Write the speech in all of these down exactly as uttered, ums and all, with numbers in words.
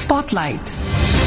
Spotlight.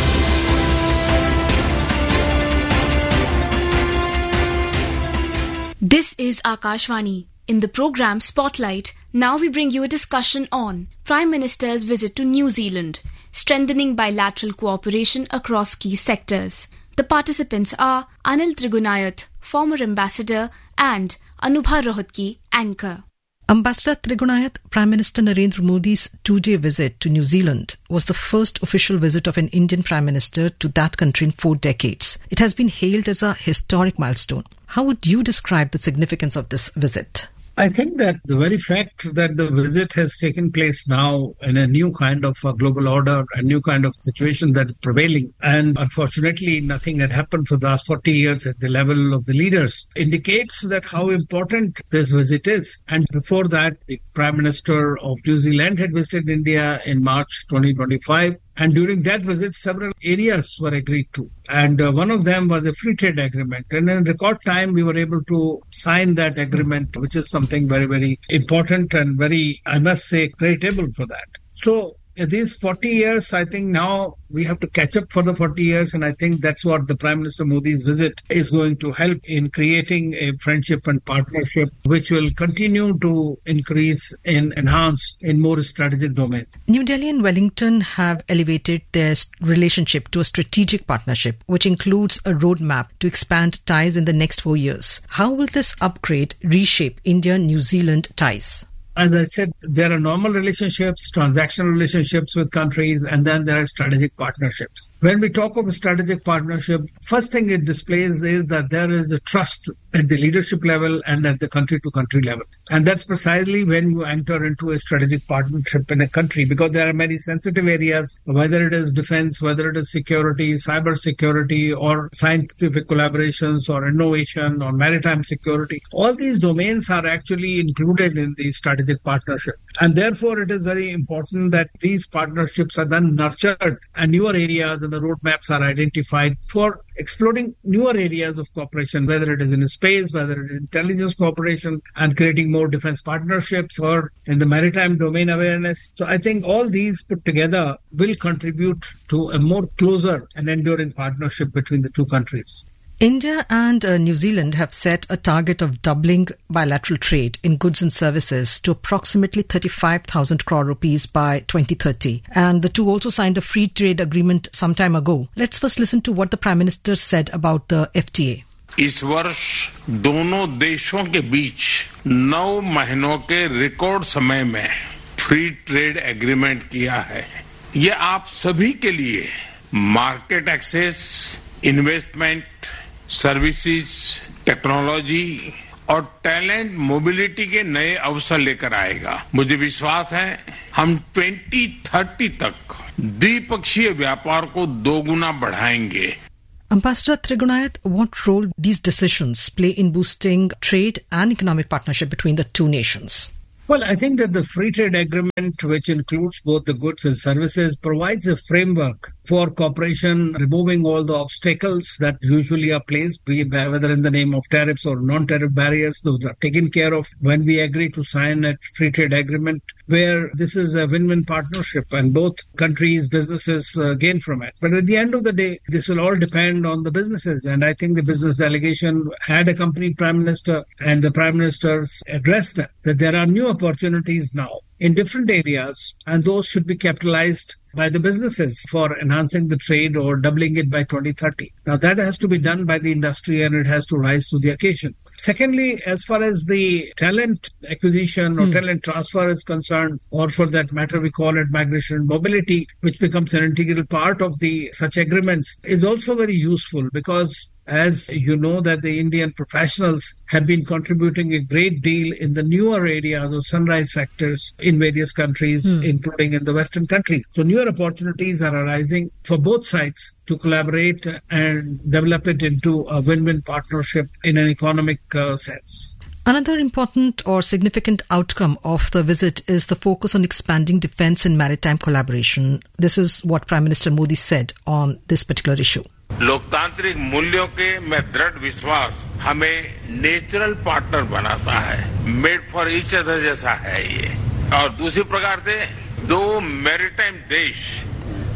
This is Akashvani. In the program Spotlight, now we bring you a discussion on Prime Minister's visit to New Zealand, strengthening bilateral cooperation across key sectors. The participants are Anil Trigunayath, former ambassador, and Anubha Rohatgi, anchor. Ambassador Trigunayath, Prime Minister Narendra Modi's two-day visit to New Zealand was the first official visit of an Indian Prime Minister to that country in four decades. It has been hailed as a historic milestone. How would you describe the significance of this visit? I think that the very fact that the visit has taken place now in a new kind of a global order, a new kind of situation that is prevailing, and unfortunately nothing had happened for the last forty years at the level of the leaders, indicates that how important this visit is. And before that, the Prime Minister of New Zealand had visited India in March twenty twenty-five. And during that visit, several areas were agreed to. And uh, one of them was a free trade agreement. And in record time, we were able to sign that agreement, which is something very, very important and very, I must say, creditable for that. So these forty years, I think now we have to catch up for the forty years. And I think that's what the Prime Minister Modi's visit is going to help in creating a friendship and partnership, which will continue to increase and enhance in more strategic domains. New Delhi and Wellington have elevated their relationship to a strategic partnership, which includes a roadmap to expand ties in the next four years. How will this upgrade reshape India-New Zealand ties? As I said, there are normal relationships, transactional relationships with countries, and then there are strategic partnerships. When we talk of a strategic partnership, first thing it displays is that there is a trust at the leadership level and at the country-to-country level. And that's precisely when you enter into a strategic partnership in a country, because there are many sensitive areas, whether it is defense, whether it is security, cyber security, or scientific collaborations, or innovation, or maritime security. All these domains are actually included in the strategic partnership. And therefore, it is very important that these partnerships are then nurtured and newer areas and the roadmaps are identified for exploring newer areas of cooperation, whether it is in space, whether it is intelligence cooperation and creating more defense partnerships, or in the maritime domain awareness. So I think all these put together will contribute to a more closer and enduring partnership between the two countries. India and uh, New Zealand have set a target of doubling bilateral trade in goods and services to approximately thirty-five thousand crore rupees by twenty thirty. And the two also signed a free trade agreement some time ago. Let's first listen to what the Prime Minister said about the F T A. इस वर्ष दोनों देशों के बीच नौ महीनों के record समय में free trade agreement किया है. ये आप सभी के लिए market access, investment, services, technology और टैलेंट मोबिलिटी के नए अवसर लेकर आएगा. मुझे विश्वास है हम ट्वेंटी थर्टी तक द्विपक्षीय व्यापार को दोगुना बढ़ाएंगे. Ambassador Trigunayath, what role these decisions play in boosting trade and economic partnership between the two nations? Well, I think that the free trade agreement, which includes both the goods and services, provides a framework for cooperation, removing all the obstacles that usually are placed, be it whether in the name of tariffs or non-tariff barriers. Those are taken care of when we agree to sign a free trade agreement, where this is a win-win partnership and both countries, businesses uh, gain from it. But at the end of the day, this will all depend on the businesses. And I think the business delegation had accompanied Prime Minister, and the Prime Minister addressed them that there are new opportunities now in different areas, and those should be capitalized by the businesses for enhancing the trade or doubling it by twenty thirty. Now, that has to be done by the industry and it has to rise to the occasion. Secondly, as far as the talent acquisition or hmm. talent transfer is concerned, or for that matter, we call it migration and mobility, which becomes an integral part of the such agreements, is also very useful because, as you know, that the Indian professionals have been contributing a great deal in the newer areas of sunrise sectors in various countries, mm. including in the Western countries. So newer opportunities are arising for both sides to collaborate and develop it into a win-win partnership in an economic uh, sense. Another important or significant outcome of the visit is the focus on expanding defense and maritime collaboration. This is what Prime Minister Modi said on this particular issue. लोकतांत्रिक मूल्यों के मैं दृढ़ विश्वास हमें natural partner बनाता है. Made for each other जैसा है ये. और दूसरी प्रकार से दो मैरीटाइम देश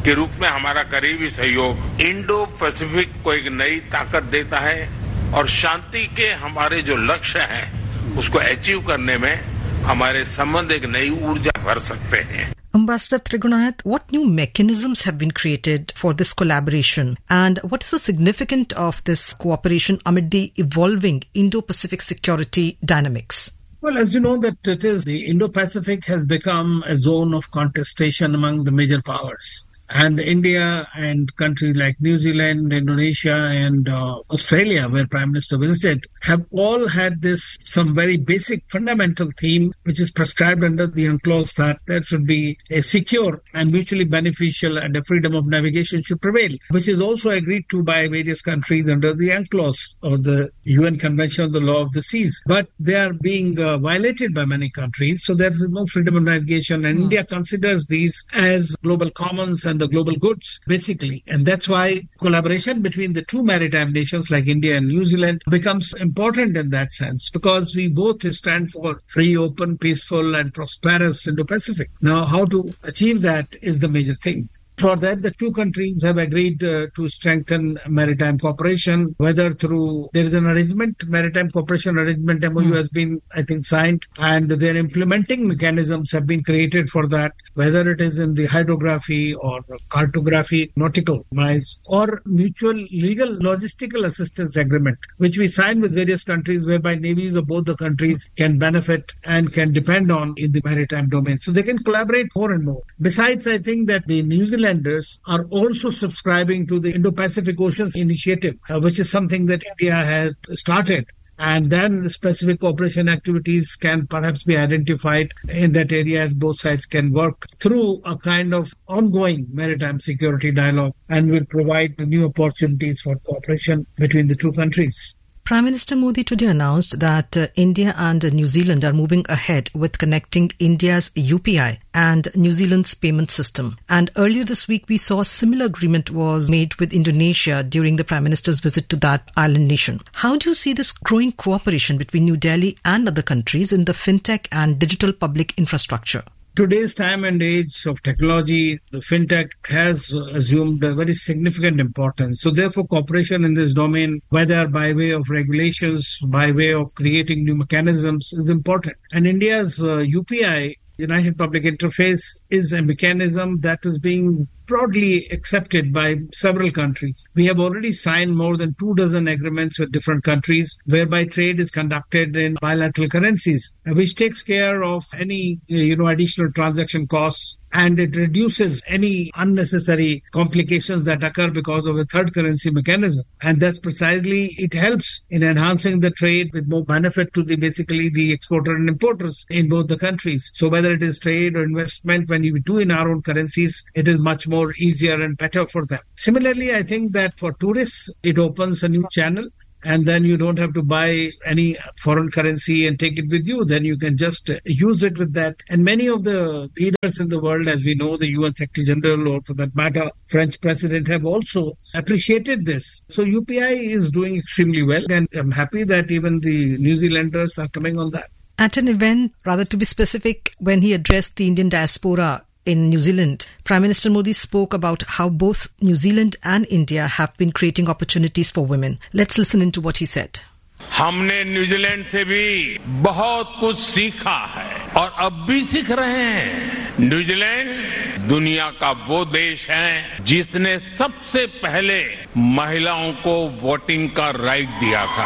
के रूप में हमारा करीबी सहयोग इंडो पैसिफिक को एक नई ताकत देता है और शांति के हमारे जो लक्ष्य हैं उसको अचीव करने में हमारे संबंध एक नई ऊर्जा भर सकते हैं. Ambassador Trigunath, what new mechanisms have been created for this collaboration and what is the significance of this cooperation amid the evolving Indo-Pacific security dynamics? Well, as you know, that it is the Indo-Pacific has become a zone of contestation among the major powers. And India and countries like New Zealand, Indonesia and uh, Australia, where Prime Minister visited, have all had this, some very basic fundamental theme, which is prescribed under the UNCLOS, that there should be a secure and mutually beneficial and a freedom of navigation should prevail, which is also agreed to by various countries under the UNCLOS or the U N Convention on the Law of the Seas. But they are being uh, violated by many countries, so there is no freedom of navigation. And mm. India considers these as global commons and the global goods, basically. And that's why collaboration between the two maritime nations like India and New Zealand becomes important in that sense, because we both stand for free, open, peaceful and prosperous Indo-Pacific. Now, how to achieve that is the major thing. For that, the two countries have agreed uh, to strengthen maritime cooperation, whether through, there is an arrangement, maritime cooperation arrangement, M O U mm. has been, I think, signed, and their implementing mechanisms have been created for that, whether it is in the hydrography or cartography, nautical miles, or mutual legal logistical assistance agreement, which we sign with various countries, whereby navies of both the countries can benefit and can depend on in the maritime domain. So they can collaborate more and more. Besides, I think that the New Zealand are also subscribing to the Indo-Pacific Oceans Initiative, uh, which is something that India has started. And then specific cooperation activities can perhaps be identified in that area, and both sides can work through a kind of ongoing maritime security dialogue and will provide new opportunities for cooperation between the two countries. Prime Minister Modi today announced that uh, India and uh, New Zealand are moving ahead with connecting India's U P I and New Zealand's payment system. And earlier this week, we saw a similar agreement was made with Indonesia during the Prime Minister's visit to that island nation. How do you see this growing cooperation between New Delhi and other countries in the fintech and digital public infrastructure? Today's time and age of technology, the fintech has assumed a very significant importance. So therefore, cooperation in this domain, whether by way of regulations, by way of creating new mechanisms, is important. And India's uh, U P I, United Public Interface, is a mechanism that is being broadly accepted by several countries. We have already signed more than two dozen agreements with different countries whereby trade is conducted in bilateral currencies, which takes care of any, you know, additional transaction costs, and it reduces any unnecessary complications that occur because of a third currency mechanism. And that's precisely, it helps in enhancing the trade with more benefit to the basically the exporter and importers in both the countries. So whether it is trade or investment, when you do in our own currencies, it is much more easier and better for them. Similarly, I think that for tourists, it opens a new channel. And then you don't have to buy any foreign currency and take it with you. Then you can just use it with that. And many of the leaders in the world, as we know, the U N Secretary General, or for that matter, French President, have also appreciated this. So U P I is doing extremely well. And I'm happy that even the New Zealanders are coming on that. At an event, rather to be specific, when he addressed the Indian diaspora in New Zealand, Prime Minister Modi spoke about how both New Zealand and India have been creating opportunities for women. Let's listen into what he said. हमने New Zealand से भी बहुत कुछ सीखा है और अब भी सीख रहे हैं. न्यूजीलैंड दुनिया का वो देश है जिसने सबसे पहले महिलाओं को वोटिंग का राइट दिया था.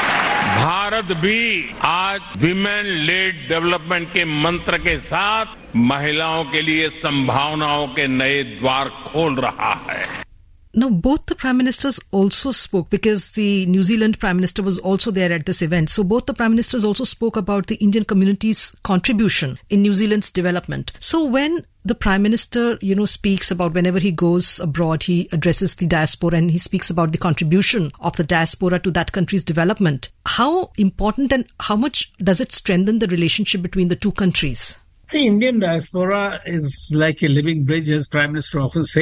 भारत भी आज विमेन लेड डेवलपमेंट के मंत्र के साथ महिलाओं के लिए संभावनाओं के नए द्वार खोल रहा है. Now, both the Prime Ministers also spoke, because the New Zealand Prime Minister was also there at this event. So both the Prime Ministers also spoke about the Indian community's contribution in New Zealand's development. So when the Prime Minister, you know, speaks about whenever he goes abroad, he addresses the diaspora and he speaks about the contribution of the diaspora to that country's development. How important and how much does it strengthen the relationship between the two countries? The Indian diaspora is like a living bridge, as Prime Minister often says.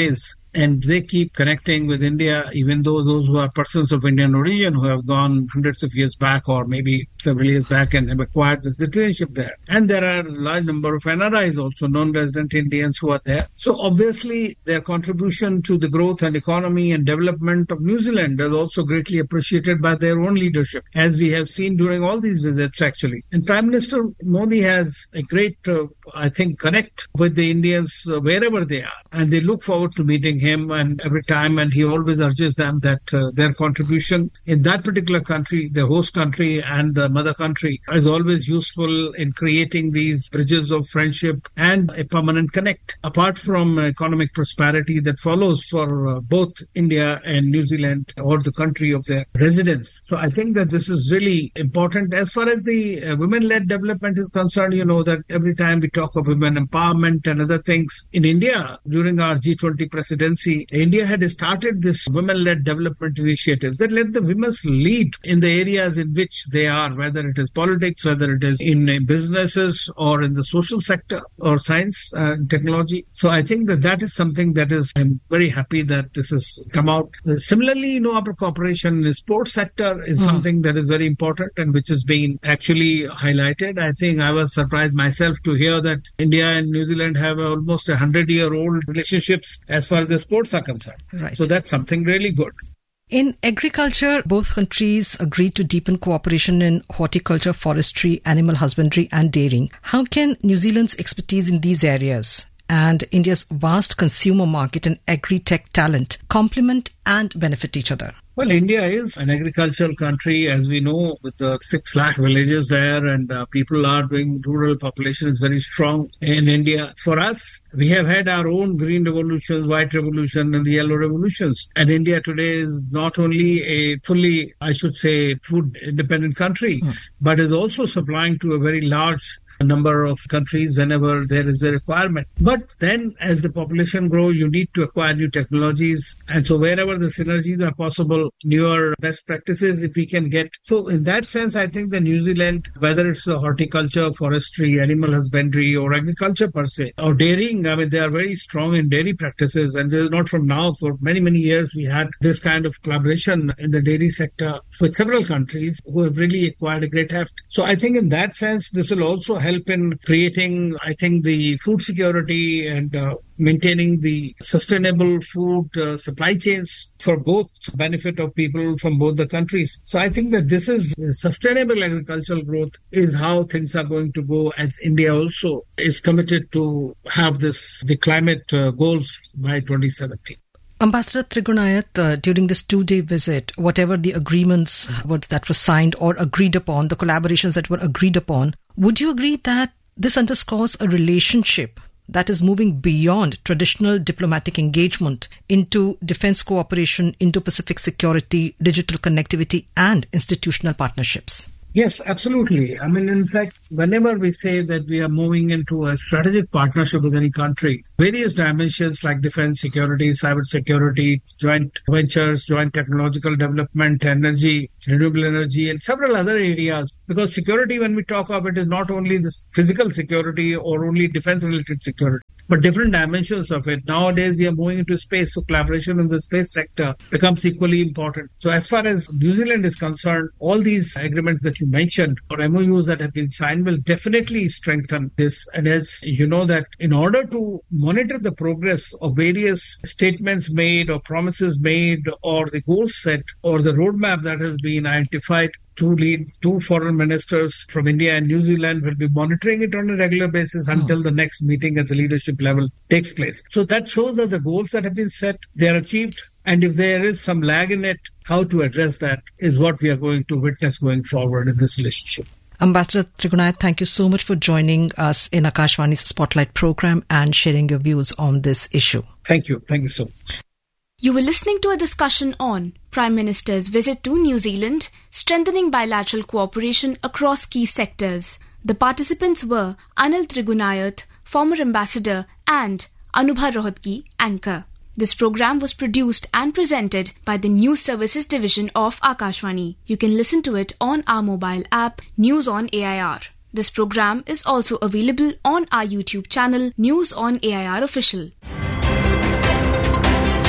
and they keep connecting with India, even though those who are persons of Indian origin who have gone hundreds of years back or maybe several years back and have acquired the citizenship there. And there are a large number of N R Is also, non-resident Indians who are there. So obviously their contribution to the growth and economy and development of New Zealand is also greatly appreciated by their own leadership, as we have seen during all these visits actually. And Prime Minister Modi has a great, uh, I think, connect with the Indians uh, wherever they are. And they look forward to meeting him and every time, and he always urges them that uh, their contribution in that particular country, the host country and the mother country, is always useful in creating these bridges of friendship and a permanent connect. Apart from economic prosperity that follows for uh, both India and New Zealand or the country of their residence. So I think that this is really important. As far as the uh, women-led development is concerned, you know that every time we talk of women empowerment and other things, in India, during our G twenty presidency, India had started this women-led development initiatives that let the women lead in the areas in which they are, whether it is politics, whether it is in uh, businesses or in the social sector or science uh, and technology. So I think that that is something that is, I'm very happy that this has come out. Uh, similarly, you know, our cooperation in the sports sector is mm. something that is very important and which has been actually highlighted. I think I was surprised myself to hear that India and New Zealand have almost a hundred-year-old relationships as far as the sports are concerned. Right. So that's something really good. In agriculture, both countries agreed to deepen cooperation in horticulture, forestry, animal husbandry and dairying. How can New Zealand's expertise in these areas and India's vast consumer market and agri-tech talent complement and benefit each other? Well, India is an agricultural country, as we know, with the six lakh villages there, and uh, people are doing, rural population is very strong in India. For us, we have had our own green revolutions, white revolution, and the yellow revolutions. And India today is not only a fully, I should say, food independent country, hmm. but is also supplying to a very large a number of countries whenever there is a requirement. But then as the population grows, you need to acquire new technologies. And so wherever the synergies are possible, newer best practices if we can get. So in that sense, I think that New Zealand, whether it's horticulture, forestry, animal husbandry or agriculture per se, or dairying, I mean, they are very strong in dairy practices. And this is not from now. For many, many years, we had this kind of collaboration in the dairy sector with several countries who have really acquired a great heft. So I think in that sense, this will also help in creating, I think, the food security and uh, maintaining the sustainable food uh, supply chains for both benefit of people from both the countries. So I think that this is sustainable agricultural growth is how things are going to go, as India also is committed to have this the climate uh, goals by twenty seventy. Ambassador Trigunayat, uh, during this two-day visit, whatever the agreements that were signed or agreed upon, the collaborations that were agreed upon, would you agree that this underscores a relationship that is moving beyond traditional diplomatic engagement into defense cooperation, Indo-Pacific security, digital connectivity, and institutional partnerships? Yes, absolutely. I mean, in fact, whenever we say that we are moving into a strategic partnership with any country, various dimensions like defense, security, cyber security, joint ventures, joint technological development, energy, renewable energy, and several other areas. Because security, when we talk of it, is not only this physical security or only defense-related security, but different dimensions of it. Nowadays, we are moving into space, so collaboration in the space sector becomes equally important. So as far as New Zealand is concerned, all these agreements that you mentioned or M O Us that have been signed will definitely strengthen this. And as you know that in order to monitor the progress of various statements made or promises made or the goals set or the roadmap that has been identified, Two lead, two foreign ministers from India and New Zealand will be monitoring it on a regular basis until the next meeting at the leadership level takes place. So that shows that the goals that have been set, they are achieved. And if there is some lag in it, how to address that is what we are going to witness going forward in this relationship. Ambassador Trigunayat, thank you so much for joining us in Akashvani's Spotlight program and sharing your views on this issue. Thank you. Thank you so much. You were listening to a discussion on Prime Minister's visit to New Zealand, strengthening bilateral cooperation across key sectors. The participants were Anil Trigunayat, former ambassador, and Anubha Rohatgi, anchor. This program was produced and presented by the News Services Division of Akashvani. You can listen to it on our mobile app, News on A I R. This program is also available on our YouTube channel, News on A I R Official.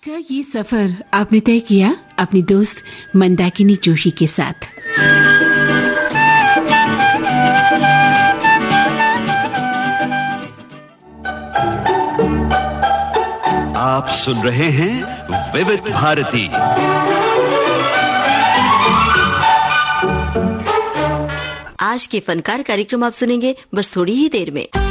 का ये सफर आपने तय किया अपनी दोस्त मंदाकिनी जोशी के साथ। आप सुन रहे हैं विविध भारती। आज के फनकार कार्यक्रम आप सुनेंगे बस थोड़ी ही देर में।